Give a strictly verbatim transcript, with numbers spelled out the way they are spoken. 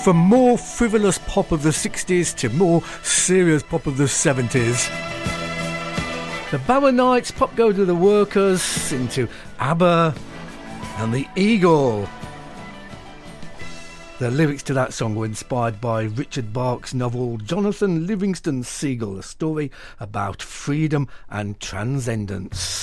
from more frivolous pop of the sixties to more serious pop of the seventies. The Baronites, Pop Go to the Workers, into ABBA and the Eagle. The lyrics to that song were inspired by Richard Bach's novel Jonathan Livingston Seagull, a story about freedom and transcendence.